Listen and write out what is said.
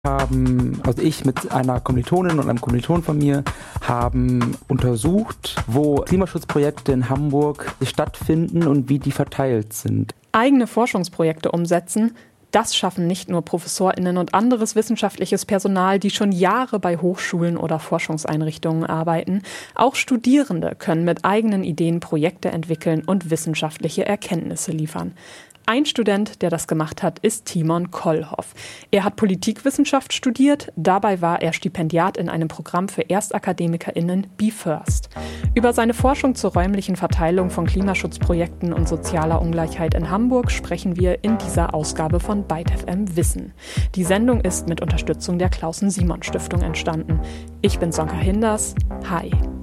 Ich mit einer Kommilitonin und einem Kommiliton von mir haben untersucht, wo Klimaschutzprojekte in Hamburg stattfinden und wie die verteilt sind. Eigene Forschungsprojekte umsetzen, das schaffen nicht nur ProfessorInnen und anderes wissenschaftliches Personal, die schon Jahre bei Hochschulen oder Forschungseinrichtungen arbeiten. Auch Studierende können mit eigenen Ideen Projekte entwickeln und wissenschaftliche Erkenntnisse liefern. Ein Student, der das gemacht hat, ist Timon Kollhoff. Er hat Politikwissenschaft studiert, dabei war er Stipendiat in einem Programm für ErstakademikerInnen BeFirst. Über seine Forschung zur räumlichen Verteilung von Klimaschutzprojekten und sozialer Ungleichheit in Hamburg sprechen wir in dieser Ausgabe von Byte FM Wissen. Die Sendung ist mit Unterstützung der Klausen-Simon-Stiftung entstanden. Ich bin Sonka Hinders. Hi.